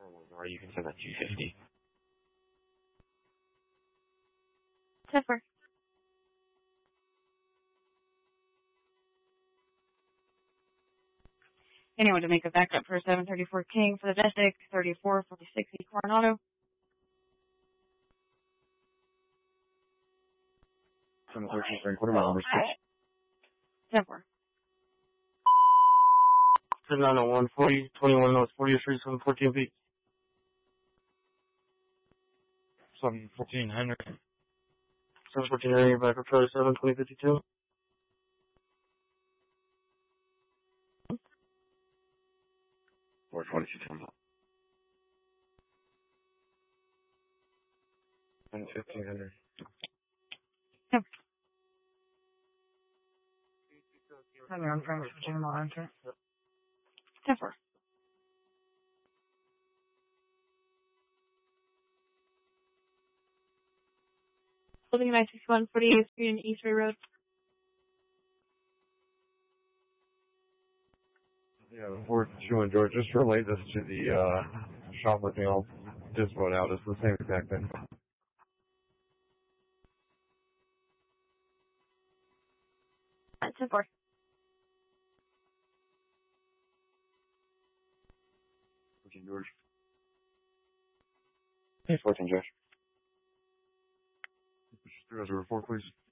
Or you can send that 250. 10-4. Anyone to make a backup for 734 King for the Destic, 34 for the 60 Coronado. 713 3/4 mile, number 6. 10-4. 7901 40, 21 North 40th Street, 714 feet. 714 Henry. 714 area back up Charlie 7, 2052. 422 Temple. 1500. Henry on Frank, Virginia, Mall Enter. 10-4. Holding 961 48th Street and East Ray Road. Yeah, 421 George. Just relay this to the shoplifting. I'll just vote out. It's the same exact thing. 10-4. George. Hey, 14 Josh. Push through as a report, please.